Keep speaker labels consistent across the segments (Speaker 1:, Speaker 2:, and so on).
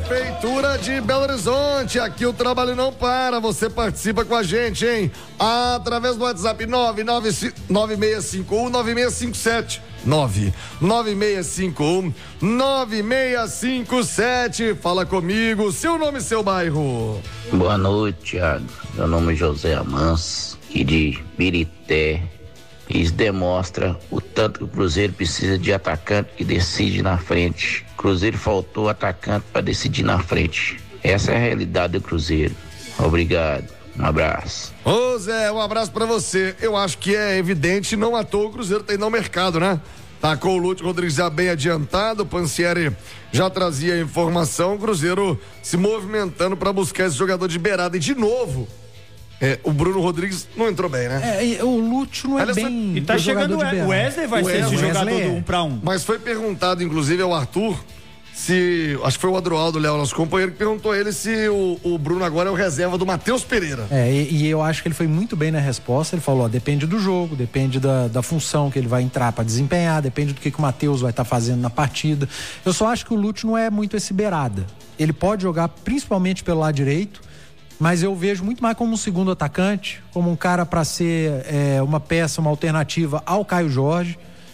Speaker 1: Prefeitura de Belo Horizonte, aqui o trabalho não para, você participa com a gente, hein? Através do WhatsApp 9651-9657. 9651-9657. Fala comigo, seu nome e seu bairro.
Speaker 2: Boa noite, Thiago. Meu nome é José Amans, aqui de Birité. Isso demonstra o tanto que o Cruzeiro precisa de atacante que decide na frente. O Cruzeiro faltou atacante para decidir na frente. Essa é a realidade do Cruzeiro. Obrigado. Um abraço.
Speaker 1: Ô Zé, um abraço pra você. Eu acho que é evidente, não à toa o Cruzeiro tá indo ao mercado, né? Tá com o Lúcio Rodrigues já bem adiantado, o Pansieri já trazia a informação, o Cruzeiro se movimentando pra buscar esse jogador de beirada. E de novo, o Bruno Rodrigues não entrou bem, né?
Speaker 3: O Lúcio não é bem.
Speaker 4: E tá chegando o Wesley, vai ser esse jogador do 1 para 1.
Speaker 1: Mas foi perguntado, inclusive, ao Arthur, acho que foi o Adroaldo Léo, nosso companheiro, que perguntou a ele se o Bruno agora é o reserva do Matheus Pereira.
Speaker 3: E eu acho que ele foi muito bem na resposta. Ele falou, depende do jogo, depende da função que ele vai entrar para desempenhar, depende do que o Matheus vai estar fazendo na partida. Eu só acho que o Lúcio não é muito esse beirada. Ele pode jogar principalmente pelo lado direito, mas eu vejo muito mais como um segundo atacante, como um cara para ser uma peça, uma alternativa ao Caio Jorge.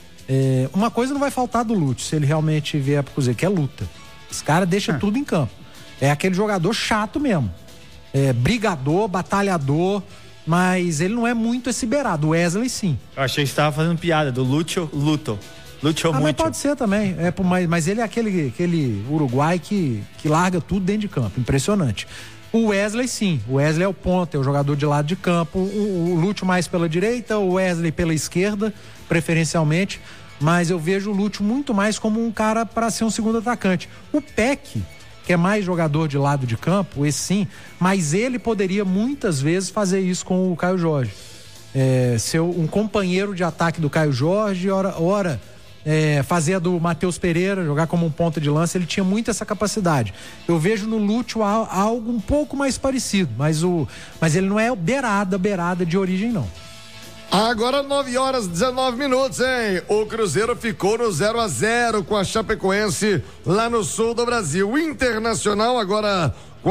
Speaker 3: Uma coisa não vai faltar do Lúcio, se ele realmente vier pro Cruzeiro, que é luta. Esse cara deixa tudo em campo. É aquele jogador chato mesmo. Brigador, batalhador, mas ele não é muito esse beirado. O Wesley, sim.
Speaker 4: Eu achei que você estava fazendo piada do Lúcio muito.
Speaker 3: Mas pode ser também. Mas ele é aquele uruguai que larga tudo dentro de campo. Impressionante. O Wesley, sim. O Wesley é o ponta, é o jogador de lado de campo. O Lúcio mais pela direita, o Wesley pela esquerda, preferencialmente. Mas eu vejo o Lúcio muito mais como um cara para ser um segundo atacante. O Peck, que é mais jogador de lado de campo, esse sim, mas ele poderia muitas vezes fazer isso com o Caio Jorge. Ser um companheiro de ataque do Caio Jorge, ora fazer a do Matheus Pereira, jogar como um ponta de lança. Ele tinha muito essa capacidade. Eu vejo no Lúcio algo um pouco mais parecido, mas ele não é beirada de origem, não.
Speaker 1: Agora 9h19, hein? O Cruzeiro ficou no 0-0 com a Chapecoense lá no sul do Brasil. O Internacional agora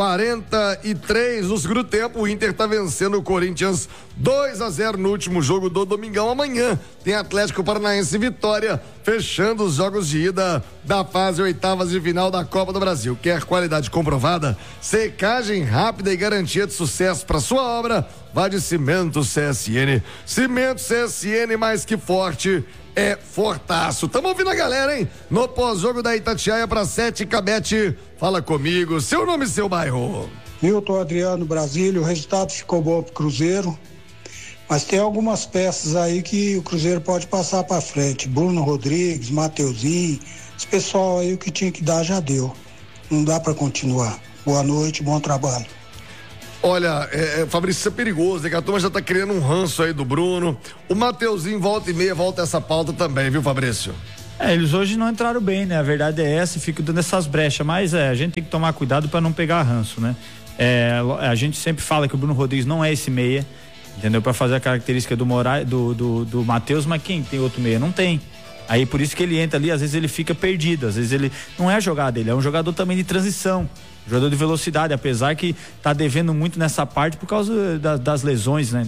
Speaker 1: 43 no segundo tempo. O Inter tá vencendo o Corinthians 2-0 no último jogo do domingão. Amanhã tem Atlético Paranaense e Vitória, fechando os jogos de ida da fase oitavas de final da Copa do Brasil. Quer qualidade comprovada, secagem rápida e garantia de sucesso para sua obra? Vá de Cimento CSN. Cimento CSN, mais que forte, é fortaço. Tamo ouvindo a galera, hein? No pós-jogo da Itatiaia para 7, Cabete. Fala comigo, seu nome e seu bairro.
Speaker 5: Milton Adriano, Brasília. O resultado ficou bom pro Cruzeiro, mas tem algumas peças aí que o Cruzeiro pode passar para frente. Bruno Rodrigues, Mateuzinho, esse pessoal aí, o que tinha que dar já deu. Não dá para continuar. Boa noite, bom trabalho.
Speaker 1: Olha, Fabrício, isso é perigoso, né? Que a turma já tá criando um ranço aí do Bruno. O Mateuzinho volta e meia, volta essa pauta também, viu, Fabrício?
Speaker 4: Eles hoje não entraram bem, né? A verdade é essa, fica dando essas brechas, mas a gente tem que tomar cuidado para não pegar ranço, né? A gente sempre fala que o Bruno Rodrigues não é esse meia, entendeu? Para fazer a característica do Matheus, mas quem tem outro meia? Não tem. Aí por isso que ele entra ali, às vezes ele fica perdido, às vezes ele não é a jogada dele, é um jogador também de transição, jogador de velocidade, apesar que tá devendo muito nessa parte por causa das lesões, né?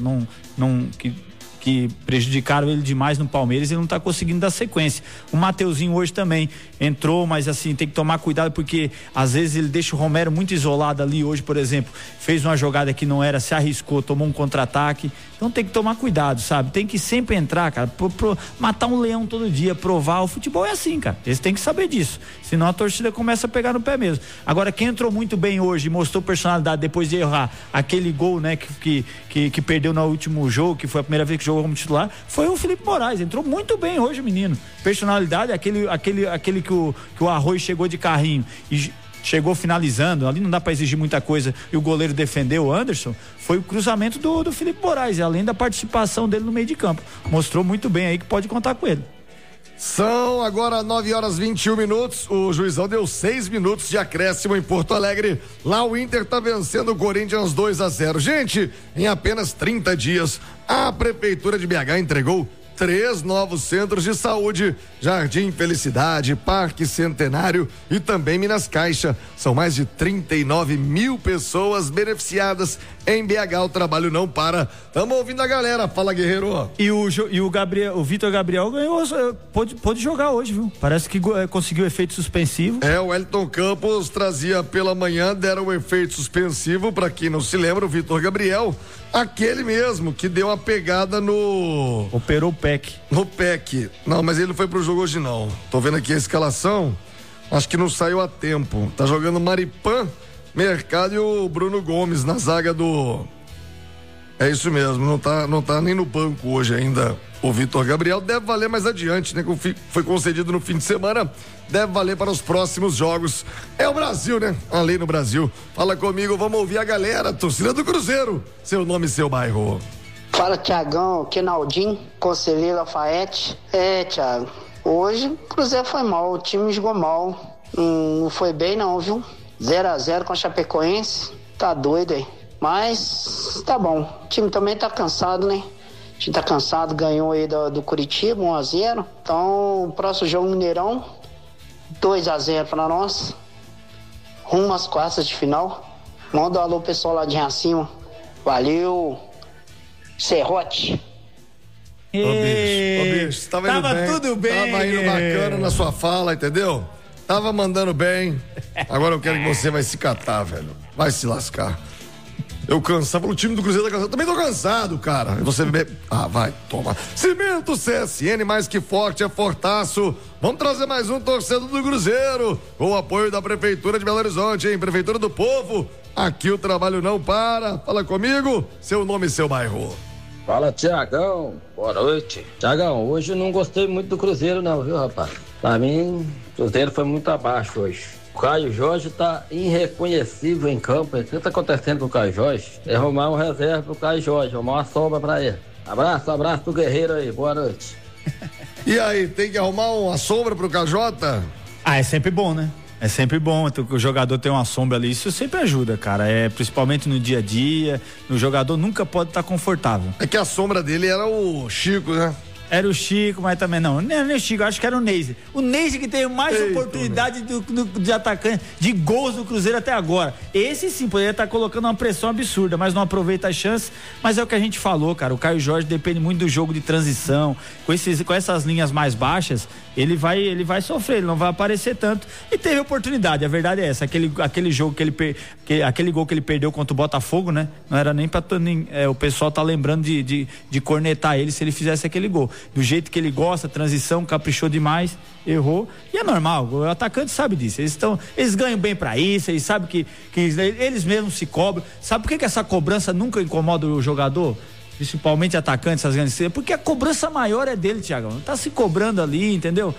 Speaker 4: Que prejudicaram ele demais no Palmeiras e ele não tá conseguindo dar sequência. O Mateuzinho hoje também entrou, mas assim, tem que tomar cuidado porque às vezes ele deixa o Romero muito isolado ali. Hoje, por exemplo, fez uma jogada que não era, se arriscou, tomou um contra-ataque. Então tem que tomar cuidado, sabe? Tem que sempre entrar, cara, matar um leão todo dia, provar. O futebol é assim, cara. Eles têm que saber disso. Senão a torcida começa a pegar no pé mesmo. Agora, quem entrou muito bem hoje e mostrou personalidade depois de errar aquele gol, né, que perdeu no último jogo, que foi a primeira vez que jogou como titular, foi o Felipe Moraes. Entrou muito bem hoje, menino. Personalidade, aquele que o Arroio chegou de carrinho e chegou finalizando, ali não dá pra exigir muita coisa, e o goleiro defendeu o Anderson, foi o cruzamento do Felipe Moraes, além da participação dele no meio de campo. Mostrou muito bem aí que pode contar com ele.
Speaker 1: São agora 9h21. O juizão deu 6 minutos de acréscimo em Porto Alegre. Lá o Inter tá vencendo o Corinthians 2-0. Gente, em apenas 30 dias, a Prefeitura de BH entregou 3 novos centros de saúde, Jardim Felicidade, Parque Centenário e também Minas Caixa. São mais de 39 mil pessoas beneficiadas em BH. O trabalho não para. Tamo ouvindo a galera. Fala, guerreiro.
Speaker 4: E o Gabriel, o Vitor Gabriel ganhou, pôde jogar hoje, viu? Parece que conseguiu efeito suspensivo.
Speaker 1: O Wellington Campos trazia pela manhã, deram um efeito suspensivo, pra quem não se lembra, o Vitor Gabriel, aquele mesmo que deu uma pegada no...
Speaker 4: Operou o PEC.
Speaker 1: No PEC. Não, mas ele não foi pro jogo hoje não. Tô vendo aqui a escalação, acho que não saiu a tempo. Tá jogando Maripan, Mercado e o Bruno Gomes na zaga do... É isso mesmo, não tá nem no banco hoje ainda o Vitor Gabriel. Deve valer mais adiante, né? Que foi concedido no fim de semana, deve valer para os próximos jogos. É o Brasil, né? A lei no Brasil. Fala comigo, vamos ouvir a galera. Torcida do Cruzeiro, seu nome e seu bairro.
Speaker 6: Fala, Tiagão, Kenaldinho, Conselheiro Lafayette. Thiago, hoje o Cruzeiro foi mal, o time jogou mal. Não foi bem não, viu? 0-0 com a Chapecoense, tá doido aí. Mas tá bom, o time também tá cansado, né? A gente tá cansado, ganhou aí do Curitiba 1-0. Então, o próximo jogo Mineirão 2-0 pra nós. Rumo às quartas de final. Manda um alô pessoal lá de Racima. Valeu, Serrote.
Speaker 1: Ô bicho, tava indo bem,
Speaker 4: tudo bem.
Speaker 1: Tava indo bacana na sua fala, entendeu? Tava mandando bem. Agora eu quero que você vai se catar, velho. Vai se lascar. Eu cansava, o time do Cruzeiro tá cansado. Também tô cansado, cara. E você vai, toma. Cimento CSN, mais que forte, é fortaço. Vamos trazer mais um torcedor do Cruzeiro. Com o apoio da Prefeitura de Belo Horizonte, hein? Prefeitura do Povo. Aqui o trabalho não para. Fala comigo, seu nome e seu bairro.
Speaker 7: Fala, Tiagão. Boa noite. Tiagão, hoje eu não gostei muito do Cruzeiro não, viu, rapaz? Pra mim, o Cruzeiro foi muito abaixo hoje. O Caio Jorge tá irreconhecível em campo. O que tá acontecendo com o Caio Jorge? É arrumar um reserva pro Caio Jorge, arrumar uma sombra pra ele. Abraço pro guerreiro aí, boa noite.
Speaker 1: E aí, tem que arrumar uma sombra pro KJ?
Speaker 4: É sempre bom, né? É sempre bom o jogador ter uma sombra ali, isso sempre ajuda, cara, principalmente no dia a dia, o jogador nunca pode estar confortável.
Speaker 1: É que a sombra dele era o Chico, né?
Speaker 4: Era o Chico, mas também não é o Chico, acho que era o Neise. O Neise que teve mais oportunidade de atacante, de gols do Cruzeiro até agora. Esse sim, poderia estar colocando uma pressão absurda, mas não aproveita a chance. Mas é o que a gente falou, cara, o Caio Jorge depende muito do jogo de transição. Com essas linhas mais baixas, ele vai sofrer, ele não vai aparecer tanto. E teve oportunidade, a verdade é essa. Aquele jogo aquele gol que ele perdeu contra o Botafogo, né? Não era nem pra o pessoal tá lembrando de cornetar ele se ele fizesse aquele gol. Do jeito que ele gosta, transição, caprichou demais, errou, e é normal, o atacante sabe disso, eles ganham bem pra isso, eles sabem que eles mesmos se cobram. Sabe por que essa cobrança nunca incomoda o jogador? Principalmente atacantes, essas grandes estrelas, porque a cobrança maior é dele, Thiagão, tá se cobrando ali, entendeu?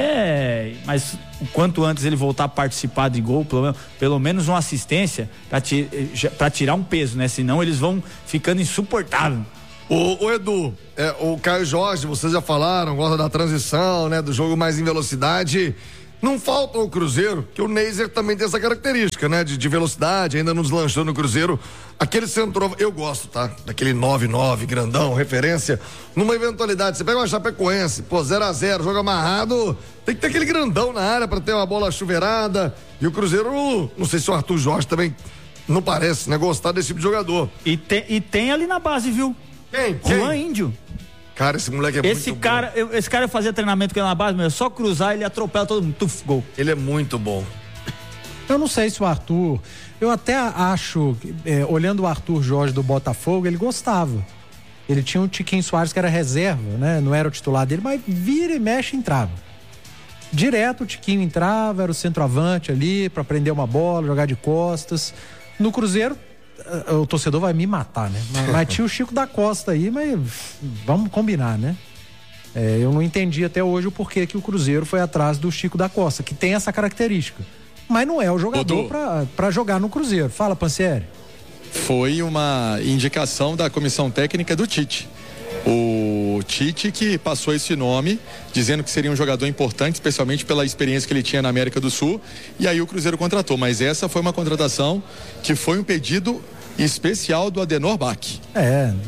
Speaker 4: Mas o quanto antes ele voltar a participar de gol, pelo menos uma assistência pra tirar um peso, né? Senão eles vão ficando insuportáveis.
Speaker 1: Ô Edu, o Caio Jorge, vocês já falaram, gosta da transição, né? Do jogo mais em velocidade. Não falta o Cruzeiro, que o Neiser também tem essa característica, né? De velocidade, ainda nos lançou no Cruzeiro. Aquele centroavante, eu gosto, tá? Daquele 9-9, grandão, referência. Numa eventualidade, você pega uma Chapecoense, 0-0, jogo amarrado, tem que ter aquele grandão na área pra ter uma bola chuveirada. E o Cruzeiro, não sei se o Arthur Jorge também não parece, né? Gostar desse tipo de jogador.
Speaker 4: E tem ali na base, viu?
Speaker 1: Quem?
Speaker 4: Juan Índio.
Speaker 1: Cara, esse moleque é muito bom.
Speaker 4: Esse cara fazia treinamento com ele na base, mas é só cruzar, ele atropela todo mundo, gol.
Speaker 1: Ele é muito bom.
Speaker 3: Eu não sei se o Arthur, eu até acho, olhando o Arthur Jorge do Botafogo, ele gostava. Ele tinha um Tiquinho Soares que era reserva, né? Não era o titular dele, mas vira e mexe entrava. Direto o Tiquinho entrava, era o centroavante ali pra prender uma bola, jogar de costas. No Cruzeiro, o torcedor vai me matar, né? Mas tinha o Chico da Costa aí, mas vamos combinar, né? Eu não entendi até hoje o porquê que o Cruzeiro foi atrás do Chico da Costa, que tem essa característica. Mas não é o jogador para jogar no Cruzeiro. Fala, Pansieri.
Speaker 8: Foi uma indicação da comissão técnica do Tite. O Tite que passou esse nome, dizendo que seria um jogador importante, especialmente pela experiência que ele tinha na América do Sul, e aí o Cruzeiro contratou, mas essa foi uma contratação que foi um pedido especial do Adenor Bach.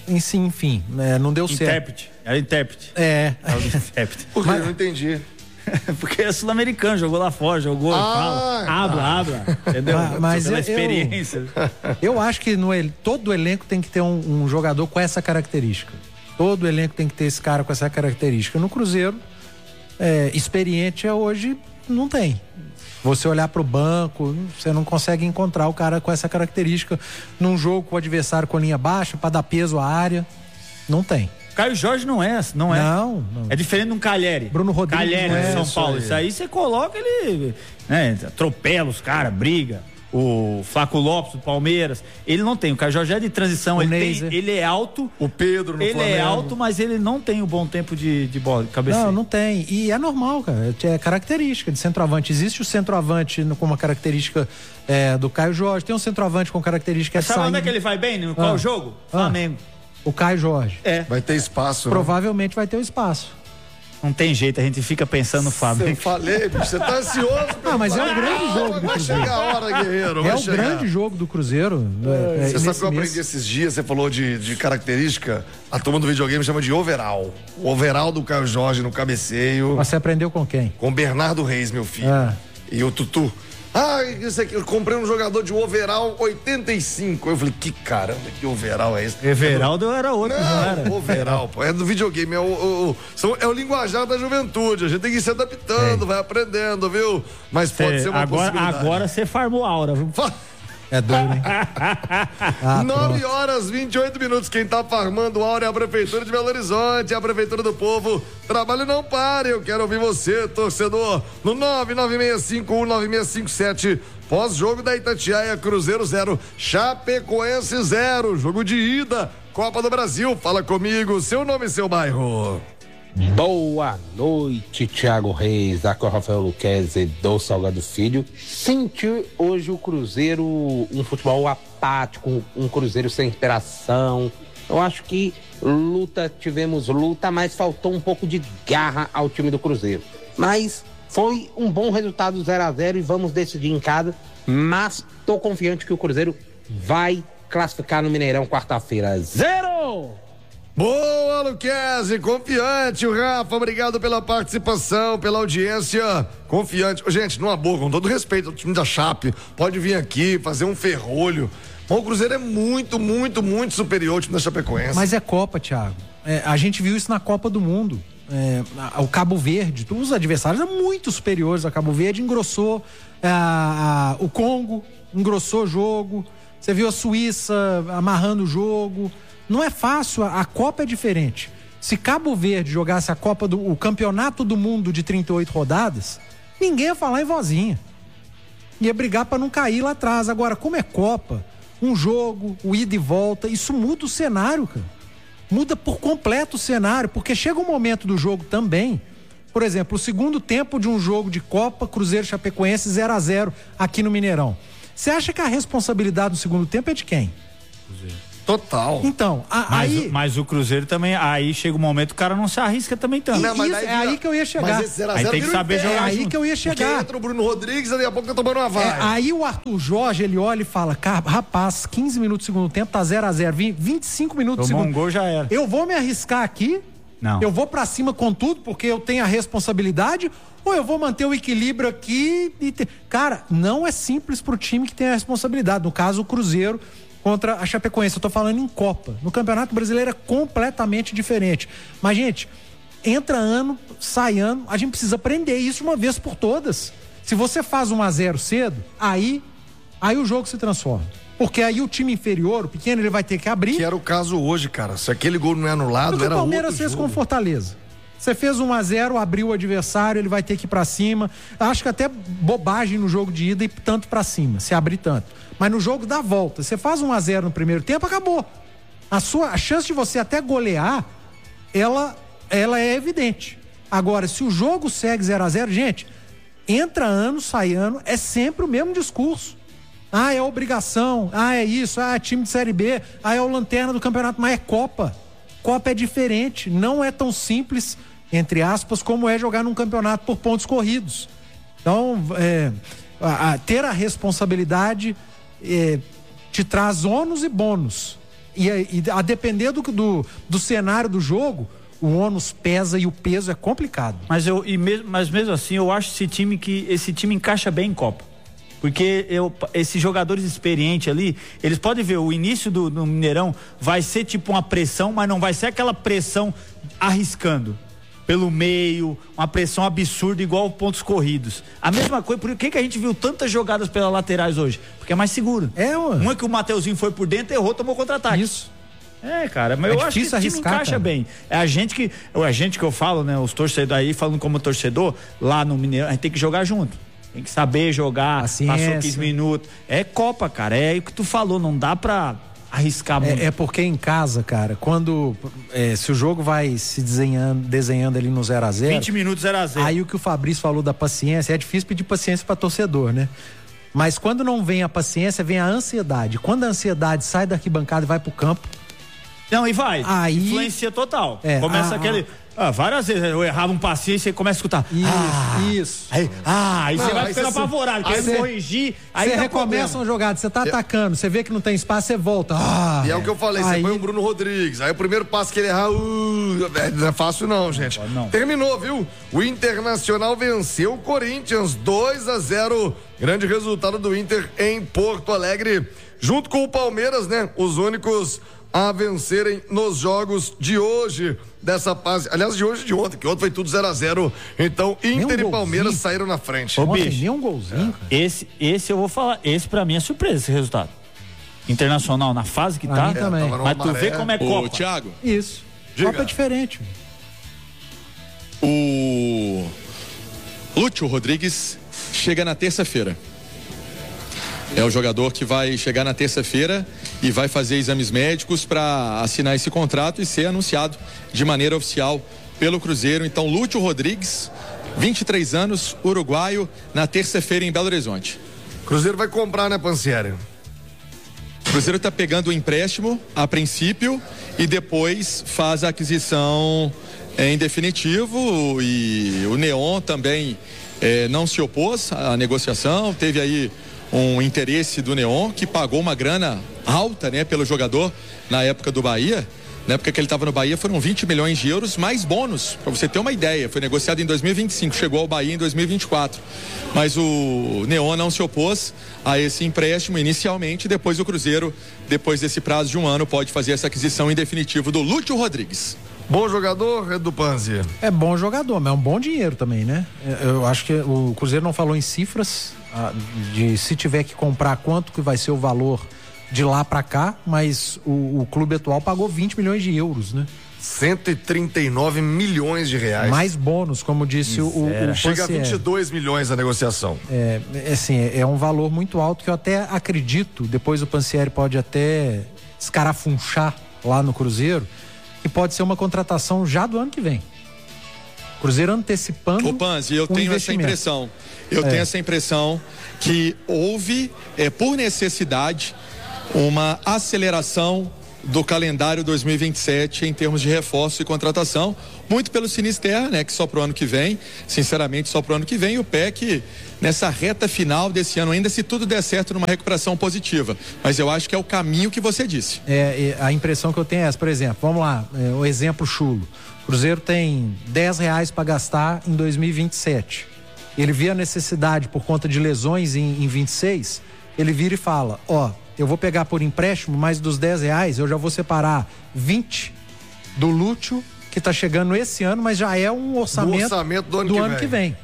Speaker 3: enfim, não deu certo.
Speaker 4: Intérprete. Era intérprete. Intérprete.
Speaker 1: Por que eu não entendi?
Speaker 4: Porque é sul-americano, jogou lá fora, fala, habla, entendeu?
Speaker 3: Mas
Speaker 4: pela experiência.
Speaker 3: Eu acho que todo elenco tem que ter um jogador com essa característica. Todo elenco tem que ter esse cara com essa característica. No Cruzeiro, experiente hoje não tem. Você olhar pro banco, você não consegue encontrar o cara com essa característica num jogo com o adversário com linha baixa para dar peso à área. Não tem.
Speaker 4: Caio Jorge não é. Não. É diferente de um Calheri.
Speaker 3: Bruno Rodrigues
Speaker 4: Calheri de São Paulo. Isso aí você coloca ele, atropela os caras, briga. O Flaco Lopes do Palmeiras, ele não tem. O Caio Jorge é de transição, ele é alto.
Speaker 1: O Pedro no Flamengo.
Speaker 4: Ele é alto, mas ele não tem o bom tempo de bola, de cabeceio.
Speaker 3: Não tem. E é normal, cara. É característica de centroavante. Existe o centroavante com uma característica do Caio Jorge. Tem um centroavante com característica
Speaker 4: de sabe onde é que ele vai bem? Qual jogo? Flamengo.
Speaker 3: O Caio Jorge.
Speaker 1: Vai ter espaço.
Speaker 3: Provavelmente vai ter o espaço.
Speaker 4: Não tem jeito, a gente fica pensando no Flamengo.
Speaker 1: Eu falei, bicho, você tá ansioso.
Speaker 3: Mas é um grande jogo do Cruzeiro.
Speaker 1: Vai chegar a hora, guerreiro.
Speaker 3: Grande jogo do Cruzeiro.
Speaker 1: Você sabe que eu aprendi esses dias, você falou de característica, a turma do videogame chama de overall. O overall do Caio Jorge no cabeceio.
Speaker 3: Você aprendeu com quem?
Speaker 1: Com o Bernardo Reis, meu filho. E o Tutu. Isso aqui, eu comprei um jogador de overall 85. Eu falei, que caramba, que overall é esse?
Speaker 4: Everaldo era outro, não era?
Speaker 1: Overall, pô, é do videogame, é o linguajar da juventude. A gente tem que ir se adaptando, vai aprendendo, viu? Mas pode ser uma possibilidade.
Speaker 4: Agora você farmou aura, viu?
Speaker 3: É duro, hein?
Speaker 1: 9h28. Quem tá farmando áurea é a Prefeitura de Belo Horizonte, a Prefeitura do Povo. Trabalho não pare, eu quero ouvir você, torcedor, no 996519657. Pós-jogo da Itatiaia, Cruzeiro 0, Chapecoense 0. Jogo de ida, Copa do Brasil. Fala comigo, seu nome e seu bairro.
Speaker 9: Boa noite, Thiago Reis. Aqui é o Rafael Luquezzi do Salgado Filho. Senti hoje o Cruzeiro um futebol apático, um Cruzeiro sem interação. Eu acho que tivemos luta, mas faltou um pouco de garra ao time do Cruzeiro. Mas foi um bom resultado 0-0 e vamos decidir em casa. Mas tô confiante que o Cruzeiro vai classificar no Mineirão quarta-feira. 0!
Speaker 1: Boa, Luquezzi, confiante. O Rafa, obrigado pela participação, pela audiência. Confiante. Gente, numa boa, com todo respeito ao time da Chape, pode vir aqui fazer um ferrolho. O Cruzeiro é muito, muito, muito superior ao time da Chapecoense.
Speaker 3: Mas é Copa, Thiago. A gente viu isso na Copa do Mundo. O Cabo Verde, os adversários eram muito superiores ao Cabo Verde, engrossou o Congo, engrossou o jogo. Você viu a Suíça amarrando o jogo. Não é fácil, a Copa é diferente. Se Cabo Verde jogasse o Campeonato do Mundo de 38 rodadas, ninguém ia falar em vozinha. Ia brigar para não cair lá atrás. Agora, como é Copa, um jogo, o ida e volta, isso muda o cenário, cara. Muda por completo o cenário, porque chega um momento do jogo também, por exemplo, o segundo tempo de um jogo de Copa, Cruzeiro Chapecoense 0-0 aqui no Mineirão. Você acha que a responsabilidade do segundo tempo é de quem?
Speaker 4: Cruzeiro.
Speaker 1: Total.
Speaker 3: Então,
Speaker 4: mas o Cruzeiro também, aí chega um momento que o cara não se arrisca também tanto.
Speaker 3: Aí que eu ia chegar.
Speaker 1: Mas esse 0-0
Speaker 4: aí tem que saber jogar.
Speaker 3: É aí que eu ia chegar.
Speaker 1: Porque entra o Bruno Rodrigues, daqui a pouco tá tomando uma vaga.
Speaker 3: Aí o Arthur Jorge, ele olha e fala, rapaz, 15 minutos do segundo tempo, tá 0-0, 25 minutos do segundo.
Speaker 4: Um gol já era.
Speaker 3: Eu vou me arriscar aqui?
Speaker 4: Não.
Speaker 3: Eu vou pra cima com tudo, porque eu tenho a responsabilidade, ou eu vou manter o equilíbrio aqui Cara, não é simples pro time que tem a responsabilidade. No caso, o Cruzeiro contra a Chapecoense. Eu tô falando em Copa. No Campeonato Brasileiro é completamente diferente. Mas, gente, entra ano, sai ano, a gente precisa aprender isso de uma vez por todas. Se você faz 1-0 cedo, aí o jogo se transforma. Porque aí o time inferior, o pequeno, ele vai ter que abrir.
Speaker 1: Que era o caso hoje, cara. Se aquele gol não é anulado, era outro jogo. O
Speaker 3: Palmeiras fez com Fortaleza. Você fez 1-0, abriu o adversário, ele vai ter que ir pra cima. Acho que até bobagem no jogo de ida ir tanto pra cima, se abrir tanto. Mas no jogo da volta, você faz 1-0 no primeiro tempo, acabou. A chance de você até golear, ela é evidente. Agora, se o jogo segue 0-0, gente, entra ano, sai ano, é sempre o mesmo discurso. É obrigação, é isso, é time de Série B, é o lanterna do campeonato, mas é Copa. Copa é diferente, não é tão simples, entre aspas, como é jogar num campeonato por pontos corridos. Então, ter a responsabilidade te traz ônus e bônus. E a depender do cenário do jogo, o ônus pesa e o peso é complicado.
Speaker 4: Mas mesmo assim, eu acho esse time encaixa bem em Copa. Porque esses jogadores experientes ali, eles podem ver, o início do Mineirão vai ser tipo uma pressão, mas não vai ser aquela pressão arriscando pelo meio, uma pressão absurda igual pontos corridos. A mesma coisa, por que a gente viu tantas jogadas pelas laterais hoje? Porque é mais seguro. Uma que o Mateuzinho foi por dentro, errou, tomou contra-ataque.
Speaker 3: Isso.
Speaker 4: Cara, mas eu acho que esse time encaixa, cara, bem. É a gente que eu falo, né, os torcedores aí, falando como torcedor, lá no Mineirão, a gente tem que jogar junto. Tem que saber jogar, passou 15 minutos. É Copa, cara, é o que tu falou, não dá pra arriscar muito.
Speaker 3: É porque em casa, cara, se o jogo vai se desenhando ali no 0-0,
Speaker 4: 20 minutos 0-0.
Speaker 3: Aí o que o Fabrício falou da paciência, é difícil pedir paciência pra torcedor, né? Mas quando não vem a paciência, vem a ansiedade. Quando a ansiedade sai da arquibancada e vai pro campo.
Speaker 4: Não, e vai. Aí influencia total. Começa aquele. Várias vezes eu errava um passinho e você começa a escutar.
Speaker 3: Isso.
Speaker 4: Aí você vai ficando apavorado, querendo corrigir. Aí
Speaker 3: você recomeça uma jogada, você tá atacando, você vê que não tem espaço, você volta.
Speaker 1: E é o que eu falei, você põe o Bruno Rodrigues. Aí o primeiro passo que ele errar, não é fácil não, gente. Não. Terminou, viu? O Internacional venceu o Corinthians 2-0. Grande resultado do Inter em Porto Alegre. Junto com o Palmeiras, né? Os únicos a vencerem nos jogos de hoje dessa fase, aliás, de hoje e de ontem, que ontem foi tudo 0-0. Então, Inter e Palmeiras saíram na frente.
Speaker 3: Nem um golzinho.
Speaker 4: Esse eu vou falar, esse pra mim é surpresa, esse resultado. Internacional na fase que tá,
Speaker 3: também.
Speaker 4: Mas tu vê como é Copa.
Speaker 8: Thiago.
Speaker 3: Isso.
Speaker 1: Diga.
Speaker 3: Copa é diferente.
Speaker 8: O Lúcio Rodrigues chega na terça-feira. É o jogador que vai chegar na terça-feira e vai fazer exames médicos para assinar esse contrato e ser anunciado de maneira oficial pelo Cruzeiro. Então, Lúcio Rodrigues, 23 anos, uruguaio, na terça-feira em Belo Horizonte.
Speaker 1: Cruzeiro vai comprar, né, Pansieri?
Speaker 8: O Cruzeiro está pegando o empréstimo a princípio e depois faz a aquisição em definitivo, e o Neon também não se opôs à negociação, teve aí um interesse do Neon, que pagou uma grana alta, né, pelo jogador na época do Bahia. Na época que ele estava no Bahia foram 20 milhões de euros mais bônus, para você ter uma ideia. Foi negociado em 2025, chegou ao Bahia em 2024. Mas o Neon não se opôs a esse empréstimo inicialmente. Depois o Cruzeiro, depois desse prazo de um ano, pode fazer essa aquisição em definitivo do Lúcio Rodrigues.
Speaker 1: Bom jogador, Edu Panzi?
Speaker 3: É bom jogador, mas é um bom dinheiro também, né? Eu acho que o Cruzeiro não falou em cifras de se tiver que comprar, quanto que vai ser o valor de lá pra cá, mas o clube atual pagou 20 milhões de euros, né?
Speaker 1: 139 milhões de reais.
Speaker 3: Mais bônus, como disse o
Speaker 1: chega a 22 milhões a negociação.
Speaker 3: É um valor muito alto que eu até acredito, depois o Pansieri pode até escarafunchar lá no Cruzeiro, que pode ser uma contratação já do ano que vem. Cruzeiro antecipando.
Speaker 8: Ô Panzi, eu tenho essa impressão. Tenho essa impressão que houve, por necessidade, uma aceleração do calendário 2027 em termos de reforço e contratação, muito pelo Sinisterra, né, que só pro ano que vem, sinceramente só pro ano que vem, e o PEC nessa reta final desse ano ainda, se tudo der certo, numa recuperação positiva, mas eu acho que é o caminho que você disse.
Speaker 3: A impressão que eu tenho é essa, por exemplo, vamos lá, o exemplo chulo, o Cruzeiro tem R$10 para gastar em 2027, ele vê a necessidade por conta de lesões em 26, ele vira e fala, eu vou pegar por empréstimo, mas dos R$10 eu já vou separar 20 do Lúcio, que está chegando esse ano, mas já é um orçamento do ano que vem.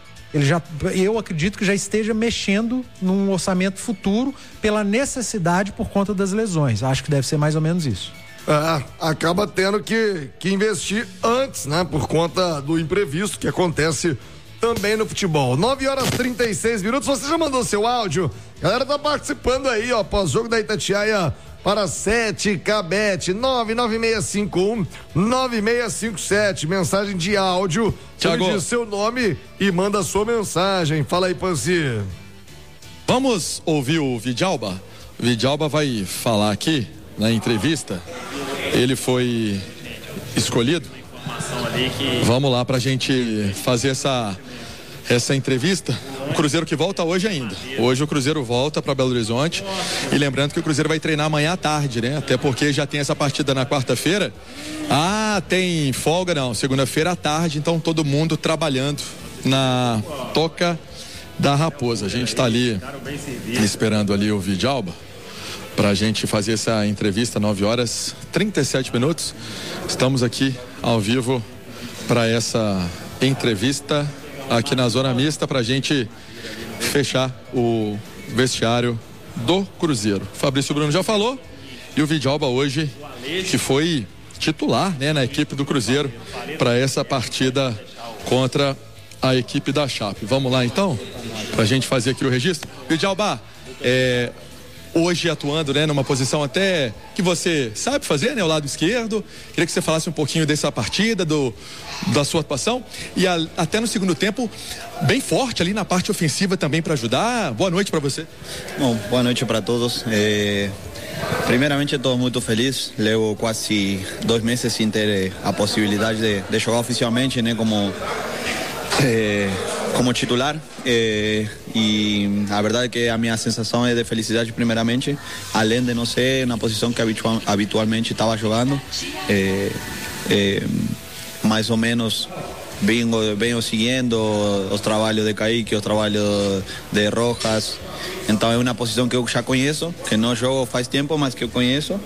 Speaker 3: Eu acredito que já esteja mexendo num orçamento futuro pela necessidade por conta das lesões. Acho que deve ser mais ou menos isso.
Speaker 1: Acaba tendo que investir antes, né? Por conta do imprevisto que acontece também no futebol. 9h36. Você já mandou seu áudio? A galera tá participando aí, pós-jogo da Itatiaia para 7K-Bet, 99651-9657. Mensagem de áudio. Thiago, diz seu nome e manda sua mensagem. Fala aí, Pansi.
Speaker 8: Vamos ouvir o Vidalba? O Vidalba vai falar aqui na entrevista. Ele foi escolhido. Vamos lá pra gente fazer essa entrevista. O Cruzeiro que volta hoje ainda. Hoje o Cruzeiro volta para Belo Horizonte. E lembrando que o Cruzeiro vai treinar amanhã à tarde, né? Até porque já tem essa partida na quarta-feira. Tem folga não, segunda-feira à tarde, então todo mundo trabalhando na Toca da Raposa. A gente está ali esperando ali o Vidjalba para a gente fazer essa entrevista, 9h37. Estamos aqui ao vivo para essa entrevista aqui na Zona Mista para a gente fechar o vestiário do Cruzeiro. Fabrício Bruno já falou e o Vidjalba hoje, que foi titular, né, na equipe do Cruzeiro para essa partida contra a equipe da Chape. Vamos lá então, para a gente fazer aqui o registro. Vidjalba, hoje atuando, né, numa posição até que você sabe fazer, né, o lado esquerdo. Queria que você falasse um pouquinho dessa partida, da sua atuação e até no segundo tempo bem forte ali na parte ofensiva também para ajudar. Boa noite para você.
Speaker 10: Bom, boa noite para todos. Primeiramente estou muito feliz. Levo quase 2 meses sem ter a possibilidade de jogar oficialmente, né, como titular, e a verdade é que a minha sensação é de felicidade primeiramente, além de não ser na posição que habitualmente estava jogando, mais ou menos venho seguindo os trabalhos de Kaique, os trabalhos de Rojas, então é uma posição que eu já conheço, que não jogo faz tempo, mas que eu conheço,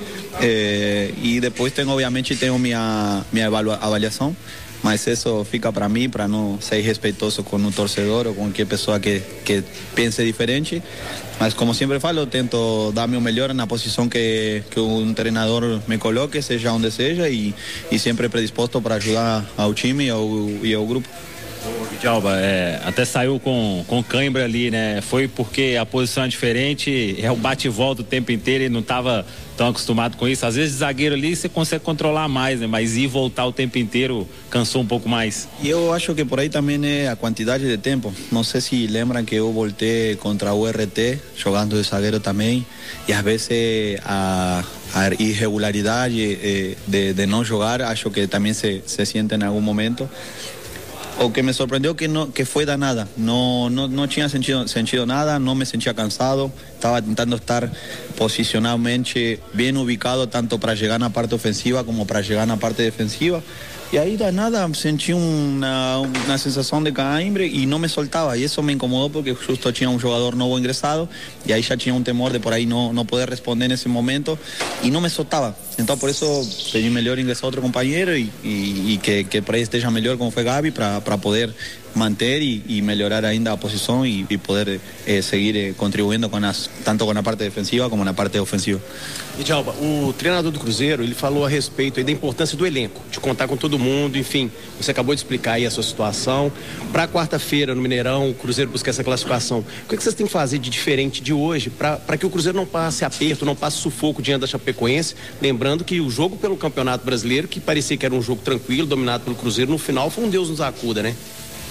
Speaker 10: e depois obviamente tenho minha avaliação. Mas isso fica para mim, para não ser respeitoso com um torcedor ou com qualquer pessoa que pense diferente. Mas como sempre falo, eu tento dar meu melhor na posição que um treinador me coloque, seja onde seja, e sempre predisposto para ajudar ao time e ao grupo.
Speaker 11: Vidjalba, até saiu com cãibra ali, né? Foi porque a posição é diferente, é o bate e volta o tempo inteiro, e não estava tão acostumado com isso. Às vezes zagueiro ali você consegue controlar mais, né? Mas ir voltar o tempo inteiro cansou um pouco mais.
Speaker 10: E eu acho que por aí também é a quantidade de tempo. Não sei se lembram que eu voltei contra o RT, jogando de zagueiro também, e às vezes a irregularidade de não jogar, acho que também se sente em algum momento. O que me sorprendeu que foi danada, não tinha sentido nada, não me sentia cansado, estava tentando estar posicionalmente bem ubicado, tanto para chegar na parte ofensiva como para chegar na parte defensiva. E aí danada senti uma sensação de cãibra e não me soltava, e isso me incomodou porque justo tinha um jogador novo ingressado e aí já tinha um temor de por aí não poder responder nesse momento e não me soltava. Então por isso pedi melhor ingressar outro companheiro e que por aí esteja melhor como foi Gabi para poder manter e melhorar ainda a posição e poder seguir contribuindo tanto com a parte defensiva como na parte ofensiva.
Speaker 12: Vidjalba, o treinador do Cruzeiro, ele falou a respeito aí da importância do elenco, de contar com todo mundo, enfim, você acabou de explicar aí a sua situação. Para quarta-feira no Mineirão, o Cruzeiro busca essa classificação. O que vocês têm que fazer de diferente de hoje para que o Cruzeiro não passe aperto, não passe sufoco diante da Chapecoense? Lembrando que o jogo pelo Campeonato Brasileiro, que parecia que era um jogo tranquilo, dominado pelo Cruzeiro, no final foi um Deus nos acuda, né?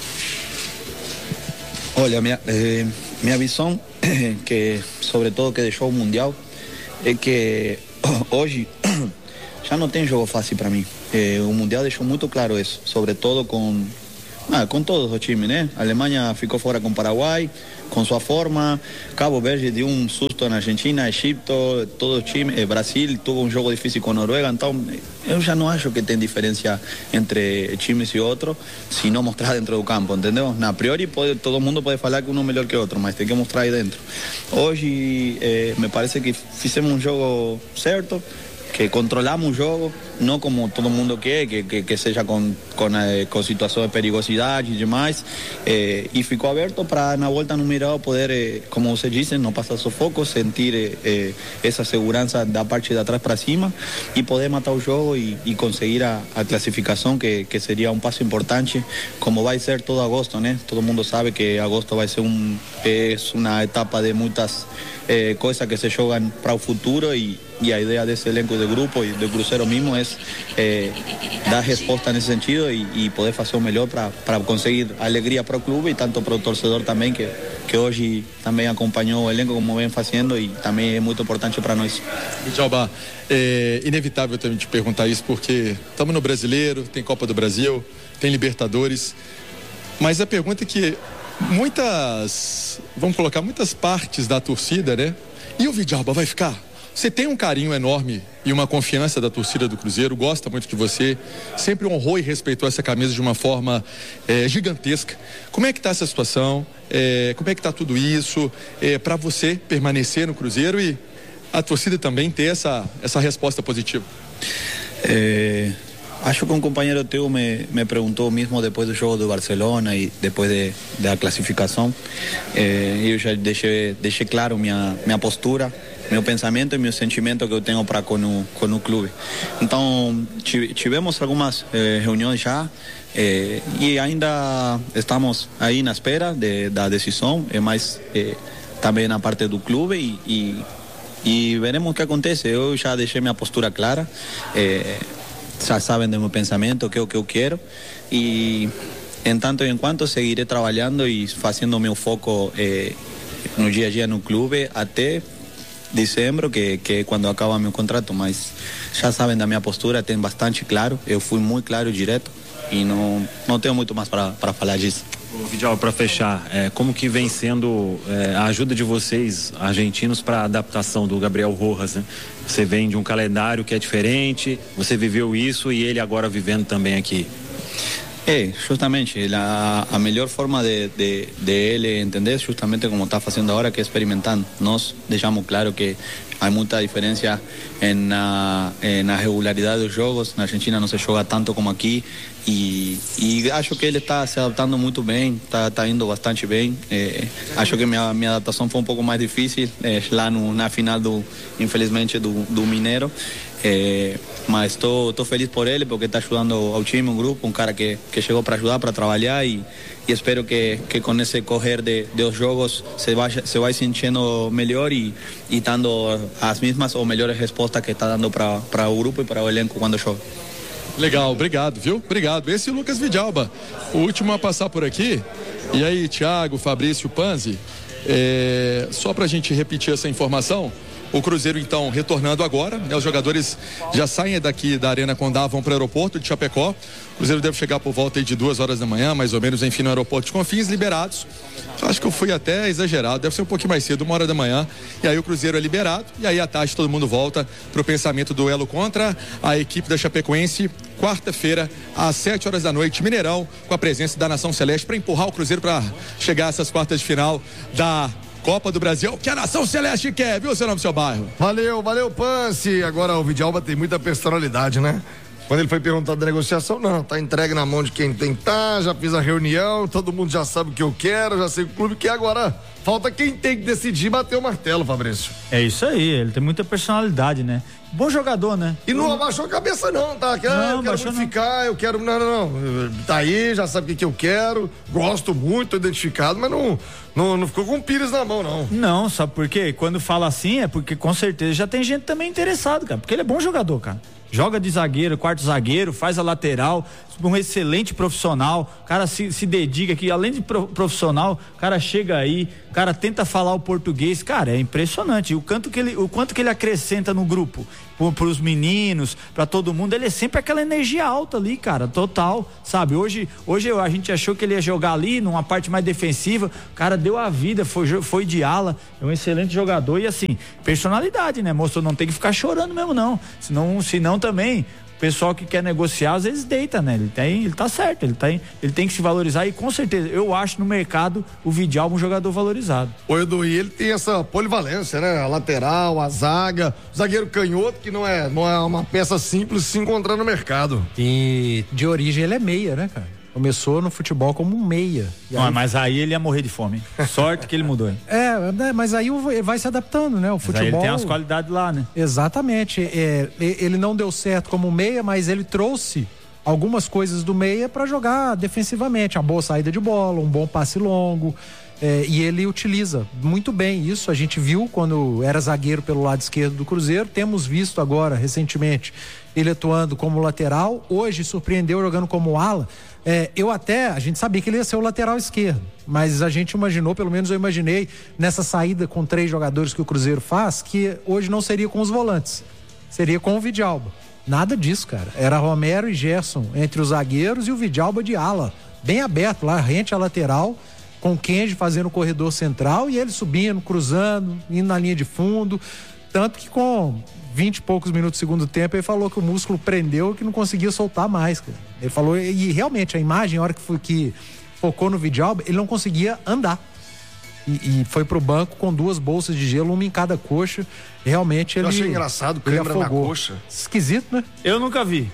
Speaker 10: Olha, minha visão, que sobretudo que deixou o Mundial, é que hoje já não tem jogo fácil para mim. O Mundial deixou muito claro isso, sobretudo com todos os times, né? A Alemanha ficou fora com o Paraguai, com sua forma. Cabo Verde deu um susto na Argentina, Egito, todo o time. Brasil teve um jogo difícil com a Noruega. Então, eu já não acho que tem diferença entre times e outros, se não mostrar dentro do campo, entendeu? Na priori, todo mundo pode falar que um é melhor que o outro, mas tem que mostrar aí dentro. Hoje, me parece que fizemos um jogo certo, que controlamos o jogo, não como todo mundo quer, que seja com situações de perigosidade e demais, e ficou aberto para na volta no Mineirão poder, como você disse, não passar sufoco, sentir essa segurança da parte de trás para cima e poder matar o jogo e conseguir a classificação, que seria um passo importante, como vai ser todo agosto, né? Todo mundo sabe que agosto vai ser uma etapa de muitas coisas que se jogam para o futuro e a ideia desse elenco de grupo e do Cruzeiro mesmo é dar resposta nesse sentido e poder fazer o melhor para conseguir alegria para o clube e tanto para o torcedor também, que hoje também acompanhou o elenco como vem fazendo e também é muito importante para nós.
Speaker 8: Vidjalba, é inevitável também te perguntar isso porque estamos no Brasileiro, tem Copa do Brasil, tem Libertadores, mas a pergunta é que vamos colocar muitas partes da torcida, né? E o Vidalba vai ficar? Você tem um carinho enorme e uma confiança da torcida do Cruzeiro, gosta muito de você, sempre honrou e respeitou essa camisa de uma forma gigantesca. Como é que está essa situação? Como é que está tudo isso para você permanecer no Cruzeiro e a torcida também ter essa resposta positiva?
Speaker 10: Acho que um companheiro teu me perguntou mesmo depois do jogo do Barcelona e depois da classificação. Eu já deixei claro minha postura, meu pensamento e meu sentimento que eu tenho para com o clube. Então, tivemos algumas reuniões já e ainda estamos aí na espera da decisão, mas também na parte do clube e veremos o que acontece. Eu já deixei minha postura clara. Já sabem do meu pensamento, que é o que eu quero e enquanto seguirei trabalhando e fazendo o meu foco no dia a dia no clube até dezembro, que é quando acaba meu contrato, mas já sabem da minha postura, tem bastante claro, eu fui muito claro e direto e não tenho muito mais para falar disso.
Speaker 11: Vidal, para fechar, como que vem sendo a ajuda de vocês, argentinos, para a adaptação do Gabriel Rojas, né? Você vem de um calendário que é diferente, você viveu isso e ele agora vivendo também aqui. Justamente, a melhor forma de ele entender, justamente como está fazendo agora, que é experimentando. Nós deixamos claro que há muita diferença na regularidade dos jogos. Na Argentina não se joga tanto como aqui e acho que ele está se adaptando muito bem, está indo bastante bem. Acho que minha adaptação foi um pouco mais difícil lá na final infelizmente do Mineiro. Mas estou feliz por ele porque está ajudando ao time, um grupo, um cara que chegou para ajudar, para trabalhar e espero que com esse correr dos jogos se vai sentindo melhor e dando as mesmas ou melhores respostas que está dando para o grupo e para o elenco quando joga.
Speaker 8: Legal, obrigado, viu? Obrigado. Esse é o Lucas Vidalba, o último a passar por aqui. E aí, Thiago, Fabrício, Panzi, só para a gente repetir essa informação. O Cruzeiro, então, retornando agora, né? Os jogadores já saem daqui da Arena Condá, vão para o aeroporto de Chapecó. O Cruzeiro deve chegar por volta aí de 2 horas da manhã, mais ou menos, enfim, no aeroporto de Confins, liberados. Acho que eu fui até exagerado, deve ser um pouquinho mais cedo, 1 hora da manhã. E aí o Cruzeiro é liberado, e aí à tarde todo mundo volta para o pensamento do duelo contra a equipe da Chapecoense, quarta-feira, às 7 horas da noite, Mineirão, com a presença da Nação Celeste, para empurrar o Cruzeiro para chegar a essas quartas de final da Copa do Brasil, que a Nação Celeste quer, viu, seu nome, seu bairro?
Speaker 1: Valeu, Pance. Agora o Vidalba tem muita personalidade, né? Quando ele foi perguntado da negociação, não, tá entregue na mão de quem tem que tá, já fiz a reunião, todo mundo já sabe o que eu quero, já sei o clube que agora falta quem tem que decidir bater o martelo, Fabrício.
Speaker 4: É isso aí, ele tem muita personalidade, né? Bom jogador, né?
Speaker 1: E não abaixou a cabeça não, tá? Eu quero ficar, eu quero... Não. Tá aí, já sabe o que eu quero, gosto muito, tô identificado, mas não ficou com o pires na mão, não.
Speaker 4: Não, sabe por quê? Quando fala assim é porque com certeza já tem gente também interessado, cara, porque ele é bom jogador, cara. Joga de zagueiro, quarto zagueiro, faz a lateral, um excelente profissional, o cara se dedica aqui, além de profissional, o cara chega aí, o cara tenta falar o português, cara, é impressionante, o quanto que ele acrescenta no grupo, pros meninos, pra todo mundo, ele é sempre aquela energia alta ali, cara, total, sabe, hoje a gente achou que ele ia jogar ali, numa parte mais defensiva, o cara deu a vida, foi de ala, é um excelente jogador e assim, personalidade, né, moço, não tem que ficar chorando mesmo não, senão também, o pessoal que quer negociar às vezes deita, né? Ele tá certo, ele tem que se valorizar e com certeza, eu acho no mercado o Vidalba um jogador valorizado.
Speaker 1: O Edu, e ele tem essa polivalência, né? A lateral, a zaga, o zagueiro canhoto, que não é uma peça simples de se encontrar no mercado.
Speaker 3: E de origem ele é meia, né, cara? Começou no futebol como um meia.
Speaker 4: Mas aí ele ia morrer de fome. Sorte que ele mudou.
Speaker 3: Mas aí vai se adaptando, né? O futebol.
Speaker 4: Ele tem as qualidades lá, né?
Speaker 3: Exatamente. Ele não deu certo como meia, mas ele trouxe algumas coisas do meia para jogar defensivamente. A boa saída de bola, um bom passe longo. E ele utiliza muito bem isso. A gente viu quando era zagueiro pelo lado esquerdo do Cruzeiro. Temos visto agora, recentemente, ele atuando como lateral. Hoje surpreendeu jogando como ala. A gente sabia que ele ia ser o lateral esquerdo, mas a gente imaginou, pelo menos eu imaginei, nessa saída com 3 jogadores que o Cruzeiro faz, que hoje não seria com os volantes, seria com o Vidalba. Nada disso, cara. Era Romero e Gerson entre os zagueiros e o Vidalba de ala, bem aberto lá, rente à lateral. com o Kenji fazendo o corredor central e ele subindo, cruzando, indo na linha de fundo. Tanto que com 20 e poucos minutos do segundo tempo, ele falou que o músculo prendeu e que não conseguia soltar mais, cara. Ele falou, e realmente a imagem, a hora que focou no vídeo, ele não conseguia andar. E foi pro banco com 2 bolsas de gelo, uma em cada coxa. Realmente ele.
Speaker 1: Eu achei engraçado, câimbra na coxa.
Speaker 3: Esquisito, né?
Speaker 4: Eu nunca vi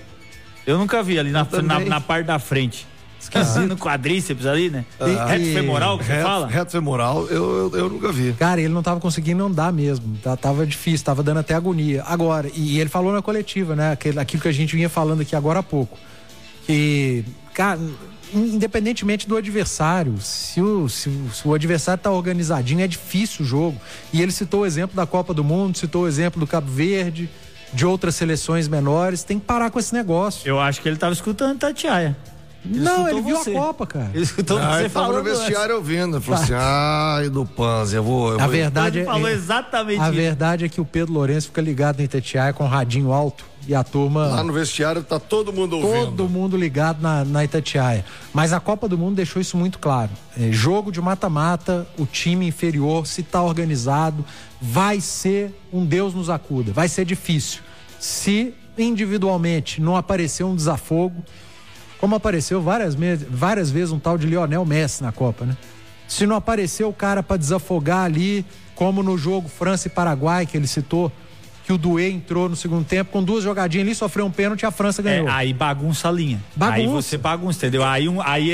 Speaker 4: ali na parte da frente. Esquisito. No quadríceps ali, né? Reto femoral, que você fala?
Speaker 1: Reto femoral, eu nunca vi.
Speaker 3: Cara, ele não tava conseguindo andar mesmo. Tava difícil, tava dando até agonia. Agora, e ele falou na coletiva, né? Aquilo que a gente vinha falando aqui agora há pouco. Que, cara, independentemente do adversário, se o adversário tá organizadinho, é difícil o jogo. E ele citou o exemplo da Copa do Mundo, citou o exemplo do Cabo Verde, de outras seleções menores. Tem que parar com esse negócio.
Speaker 4: Eu acho que ele tava escutando Tatiaia.
Speaker 3: Ele viu a Copa, cara.
Speaker 4: Ele escutou você falando.
Speaker 1: No vestiário ouvindo. Ele falou assim, ai, do Panzi, eu vou.
Speaker 3: A verdade
Speaker 4: falou exatamente
Speaker 3: a
Speaker 4: isso.
Speaker 3: verdade é que o Pedro Lourenço fica ligado no Itatiaia com o radinho alto e a turma...
Speaker 1: Lá no vestiário tá todo mundo ouvindo.
Speaker 3: Todo mundo ligado na Itatiaia. Mas a Copa do Mundo deixou isso muito claro. Jogo de mata-mata, o time inferior, se tá organizado, vai ser um Deus nos acuda. Vai ser difícil. Se individualmente não aparecer um desafogo, como apareceu várias vezes um tal de Lionel Messi na Copa, né? Se não apareceu o cara para desafogar ali, como no jogo França e Paraguai, que ele citou, que o Doué entrou no segundo tempo, com 2 jogadinhas ali, sofreu um pênalti e a França ganhou.
Speaker 4: Aí bagunça a linha. Aí você bagunça, entendeu? Aí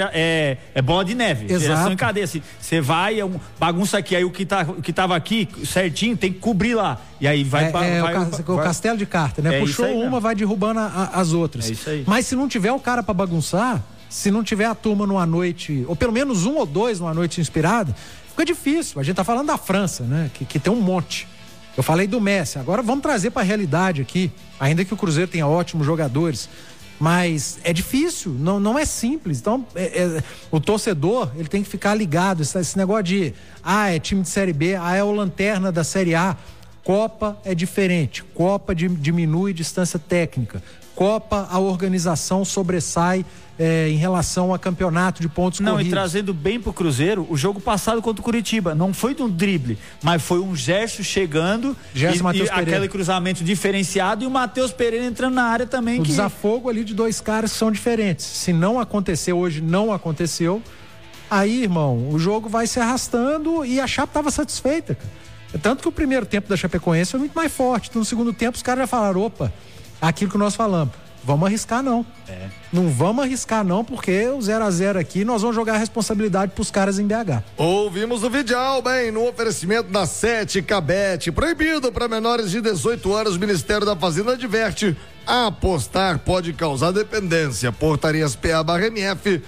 Speaker 4: é bola de neve.
Speaker 3: Exato.
Speaker 4: Geração em cadeia. Assim, você vai, bagunça aqui, aí o que tava aqui certinho tem que cobrir lá. E aí vai
Speaker 3: o castelo de carta, né? Puxou uma, vai derrubando as outras.
Speaker 4: É isso aí.
Speaker 3: Mas se não tiver o cara pra bagunçar, se não tiver a turma numa noite, ou pelo menos 1 ou 2 numa noite inspirada, fica difícil. A gente tá falando da França, né? Que tem um monte. Eu falei do Messi, agora vamos trazer pra realidade aqui, ainda que o Cruzeiro tenha ótimos jogadores, mas é difícil, não é simples. Então, o torcedor, ele tem que ficar ligado, esse negócio de, é time de Série B, é o lanterna da Série A. Copa é diferente, Copa diminui distância técnica, Copa a organização sobressai em relação a campeonato de pontos corridos.
Speaker 4: E trazendo bem pro Cruzeiro, o jogo passado contra o Curitiba, não foi de um drible, mas foi um Gerson chegando, e aquele cruzamento diferenciado e o Matheus Pereira entrando na área também.
Speaker 3: O desafogo ali de 2 caras que são diferentes. Se não aconteceu hoje, não aconteceu, aí, irmão, o jogo vai se arrastando e a Chape tava satisfeita, cara. Tanto que o primeiro tempo da Chapecoense foi muito mais forte. Então, no segundo tempo, os caras já falaram, opa, aquilo que nós falamos, vamos arriscar não. Não vamos arriscar não, porque o 0-0 aqui, nós vamos jogar a responsabilidade pros caras em BH.
Speaker 1: Ouvimos o Vidial, bem, no oferecimento da 7 Cabete. Proibido para menores de 18 anos, o Ministério da Fazenda adverte, apostar pode causar dependência. Portarias PA/MF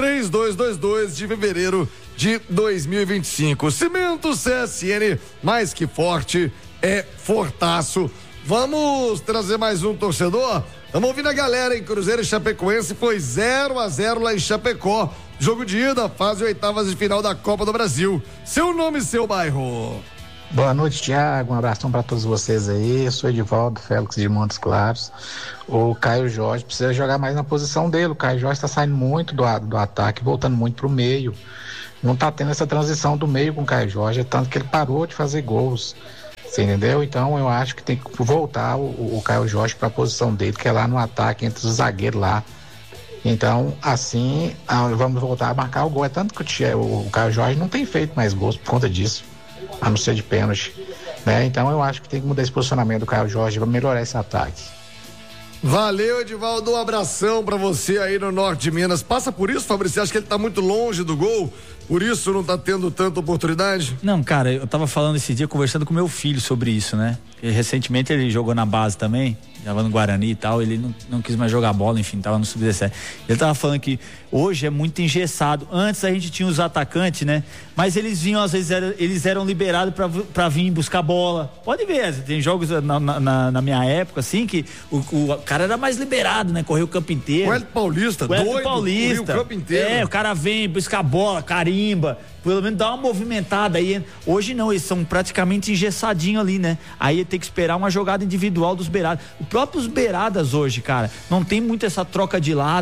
Speaker 1: 3222 de fevereiro de 2025. Cimento CSN, mais que forte, é fortaço. Vamos trazer mais um torcedor? Vamos ouvir a galera em Cruzeiro e Chapecoense, foi 0-0 lá em Chapecó. Jogo de ida, fase 8ª de final da Copa do Brasil. Seu nome e seu bairro.
Speaker 13: Boa noite, Thiago. Um abração para todos vocês aí. Eu sou Edivaldo Félix de Montes Claros. O Caio Jorge precisa jogar mais na posição dele. O Caio Jorge está saindo muito do ataque, voltando muito pro meio. Não tá tendo essa transição do meio com o Caio Jorge, tanto que ele parou de fazer gols. Você entendeu? Então eu acho que tem que voltar o Caio Jorge para a posição dele, que é lá no ataque, entre os zagueiros lá. Então, assim, vamos voltar a marcar o gol. É tanto que o Caio Jorge não tem feito mais gols por conta disso, a não ser de pênalti, né? Então eu acho que tem que mudar esse posicionamento do Caio Jorge para melhorar esse ataque.
Speaker 1: Valeu, Edivaldo, um abração pra você aí no norte de Minas. Passa por isso, Fabrício? Você acha que ele tá muito longe do gol? Por isso não tá tendo tanta oportunidade?
Speaker 4: Não, cara, eu tava falando esse dia, conversando com meu filho sobre isso, né? E recentemente ele jogou na base também, tava no Guarani e tal, ele não quis mais jogar bola, enfim, tava no Sub-17. Ele tava falando que hoje é muito engessado. Antes a gente tinha os atacantes, né? Mas eles vinham, às vezes, eles eram liberados pra vir buscar bola. Pode ver, tem jogos na minha época, assim, que o cara era mais liberado, né? Correu o campo inteiro.
Speaker 1: O Hélio Paulista, doido, correu o campo inteiro.
Speaker 4: O cara vem buscar bola, carimba, pelo menos dá uma movimentada aí. Hoje não, eles são praticamente engessadinhos ali, né? Aí tem que esperar uma jogada individual dos beiradas. Os próprios beiradas hoje, cara, não tem muito essa troca de lado.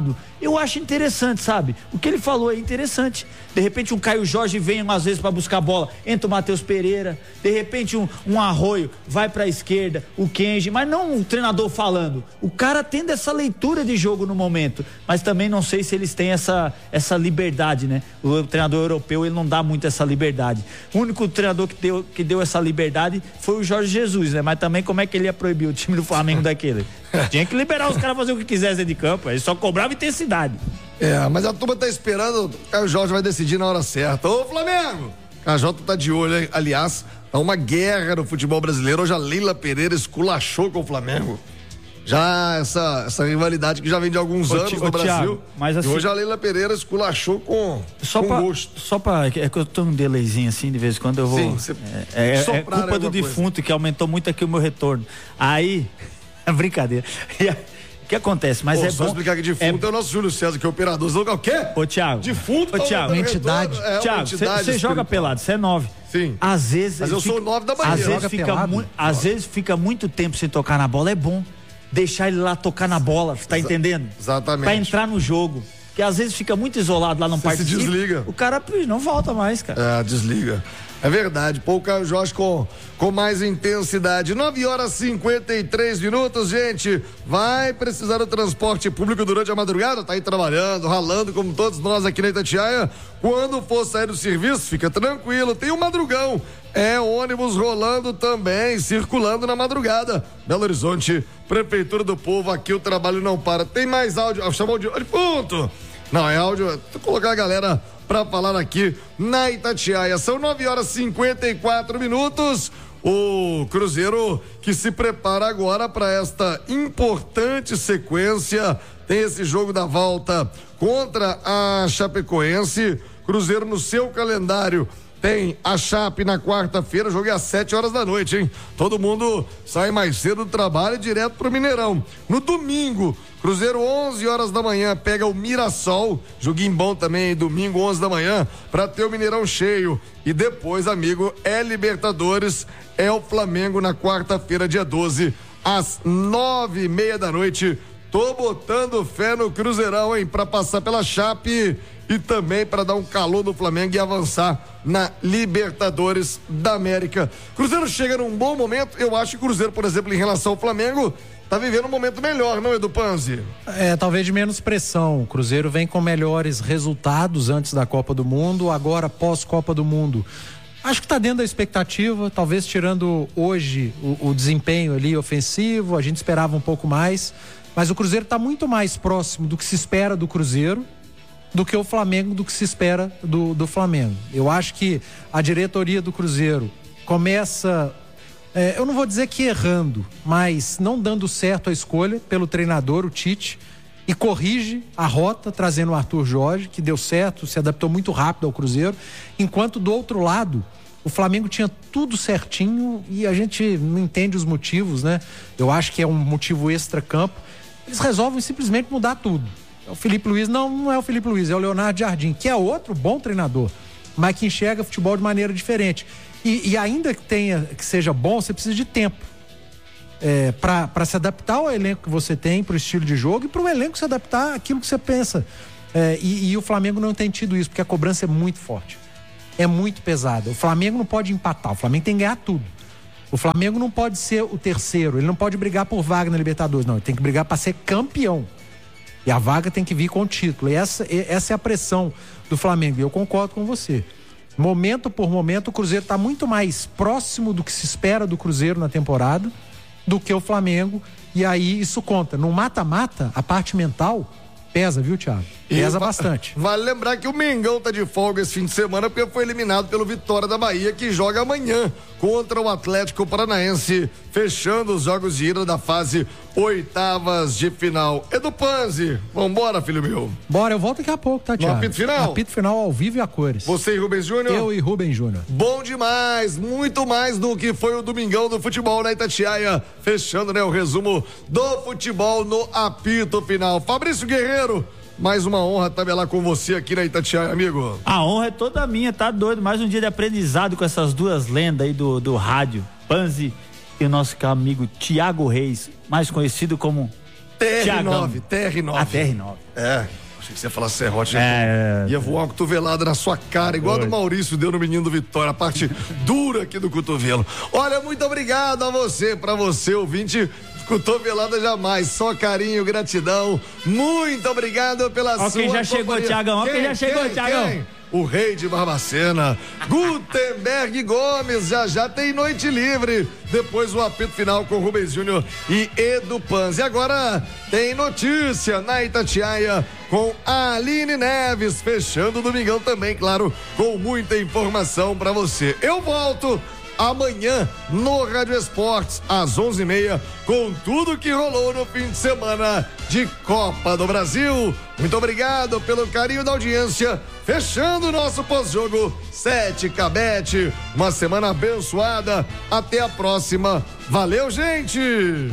Speaker 4: Eu acho interessante, sabe? O que ele falou é interessante. De repente um Caio Jorge vem às vezes para buscar a bola, entra o Matheus Pereira, de repente um Arroio vai para a esquerda, o Kenji, mas não o treinador falando. O cara tendo essa leitura de jogo no momento, mas também não sei se eles têm essa liberdade, né? O treinador europeu, ele não dá muito essa liberdade. O único treinador que deu essa liberdade foi o Jorge Jesus, né? Mas também como é que ele ia proibir o time do Flamengo daquele? Tinha que liberar os caras fazer o que quisessem de campo, ele só cobrava intensidade.
Speaker 1: Mas a turma tá esperando, o Caio Jorge vai decidir na hora certa. Ô, Flamengo! Cajota tá de olho, hein? Aliás, tá uma guerra no futebol brasileiro. Hoje a Leila Pereira esculachou com o Flamengo. Já essa rivalidade que já vem de alguns anos no Brasil. Thiago,
Speaker 4: mas assim,
Speaker 1: e hoje a Leila Pereira esculachou com gosto.
Speaker 4: Só pra. É que eu tô um delayzinho assim, de vez em quando eu vou. Sim, é culpa do defunto, que aumentou muito aqui o meu retorno. Aí. É brincadeira. O que acontece? Mas é
Speaker 1: só
Speaker 4: bom
Speaker 1: explicar que defunto é o nosso Júlio César, que é operador. Você o quê?
Speaker 4: Ô, Thiago.
Speaker 1: Defunto,
Speaker 4: Thiago.
Speaker 3: Entidade.
Speaker 4: Thiago, você joga pelado, você é 9.
Speaker 1: Sim.
Speaker 4: Às vezes.
Speaker 1: Mas eu sou 9 da Bahia.
Speaker 4: Às vezes fica muito tempo sem tocar na bola, é bom deixar ele lá tocar na bola, tá entendendo?
Speaker 1: Exatamente.
Speaker 4: Pra entrar no jogo. Porque às vezes fica muito isolado lá, não participa.
Speaker 1: Se desliga.
Speaker 4: O cara não volta mais, cara.
Speaker 1: Desliga. É verdade, o Caio Jorge com mais intensidade. 9h53, gente. Vai precisar do transporte público durante a madrugada? Tá aí trabalhando, ralando, como todos nós aqui na Itatiaia. Quando for sair do serviço, fica tranquilo, tem um madrugão. Ônibus rolando também, circulando na madrugada. Belo Horizonte, Prefeitura do Povo, aqui o trabalho não para. Tem mais áudio, chamou de ponto. Não, é áudio, vou colocar a galera pra falar aqui na Itatiaia. São 9h54. O Cruzeiro que se prepara agora para esta importante sequência. Tem esse jogo da volta contra a Chapecoense. Cruzeiro no seu calendário tem a Chape na quarta-feira, jogo é às 7h da noite, hein? Todo mundo sai mais cedo do trabalho e direto pro Mineirão. No domingo, Cruzeiro 11h da manhã pega o Mirassol, joguinho bom também, domingo 11 da manhã, pra ter o Mineirão cheio. E depois, amigo, é Libertadores, é o Flamengo na quarta-feira, dia 12, às 9h30 da noite. Tô botando fé no Cruzeirão, hein? Pra passar pela Chape e também para dar um calor no Flamengo e avançar na Libertadores da América. Cruzeiro chega num bom momento. Eu acho que o Cruzeiro, por exemplo, em relação ao Flamengo, tá vivendo um momento melhor, não, Edu Panzi?
Speaker 3: Talvez de menos pressão. O Cruzeiro vem com melhores resultados antes da Copa do Mundo, agora pós Copa do Mundo. Acho que tá dentro da expectativa, talvez tirando hoje o desempenho ali ofensivo, a gente esperava um pouco mais, mas o Cruzeiro tá muito mais próximo do que se espera do Cruzeiro do que o Flamengo, do que se espera do Flamengo. Eu acho que a diretoria do Cruzeiro começa, eu não vou dizer que errando, mas não dando certo a escolha pelo treinador, o Tite, e corrige a rota, trazendo o Arthur Jorge, que deu certo, se adaptou muito rápido ao Cruzeiro, enquanto do outro lado, o Flamengo tinha tudo certinho e a gente não entende os motivos, né? Eu acho que é um motivo extra-campo. Eles resolvem simplesmente mudar tudo. O Felipe Luiz não é o Felipe Luiz, é o Leonardo Jardim, que é outro bom treinador, mas que enxerga futebol de maneira diferente. E ainda que seja bom, você precisa de tempo para se adaptar ao elenco que você tem, para o estilo de jogo e para o elenco se adaptar àquilo que você pensa. E o Flamengo não tem tido isso, porque a cobrança é muito forte, é muito pesada. O Flamengo não pode empatar, o Flamengo tem que ganhar tudo. O Flamengo não pode ser o terceiro, ele não pode brigar por vaga na Libertadores, não, ele tem que brigar para ser campeão. E a vaga tem que vir com o título. E essa é a pressão do Flamengo. E eu concordo com você. Momento por momento, o Cruzeiro está muito mais próximo do que se espera do Cruzeiro na temporada do que o Flamengo. E aí isso conta. No mata-mata, a parte mental pesa, viu, Thiago? Pesa bastante.
Speaker 1: Vale lembrar que o Mengão tá de folga esse fim de semana porque foi eliminado pelo Vitória da Bahia, que joga amanhã contra o Atlético Paranaense, fechando os jogos de ida da fase 8ª de final. Edu Panzi, vambora, filho meu.
Speaker 3: Bora, eu volto daqui a pouco, tá, Thiago?
Speaker 1: No apito final?
Speaker 3: Apito final ao vivo e a cores.
Speaker 1: Você e Rubens Júnior?
Speaker 3: Eu e Rubens Júnior.
Speaker 1: Bom demais, muito mais do que foi o Domingão do futebol na Itatiaia, fechando, né, o resumo do futebol no apito final. Fabrício Guerreiro, mais uma honra tabelar com você aqui na Itatiaia, amigo.
Speaker 4: A honra é toda minha, tá doido? Mais um dia de aprendizado com essas duas lendas aí do rádio, Panzi e o nosso amigo Thiago Reis, mais conhecido como
Speaker 1: TR9.
Speaker 4: A TR9.
Speaker 1: Achei que você ia falar serrote. Ia voar uma cotovelada na sua cara, igual a do Maurício deu no menino do Vitória, a parte dura aqui do cotovelo. Olha, muito obrigado a você, pra você, ouvinte. Cotovelada jamais, só carinho, gratidão. Muito obrigado pela sua
Speaker 4: quem já chegou, Thiagão. Quem já chegou, Thiagão.
Speaker 1: O rei de Barbacena, Gutenberg Gomes, já tem noite livre, depois o apito final com Rubens Júnior e Edu Panzi. Agora tem notícia na Itatiaia com a Aline Neves, fechando o domingão também, claro, com muita informação pra você. Eu volto amanhã no Rádio Esportes às 11h30 com tudo que rolou no fim de semana de Copa do Brasil. Muito obrigado pelo carinho da audiência, fechando o nosso pós-jogo 7K Bet, uma semana abençoada, até a próxima, valeu gente!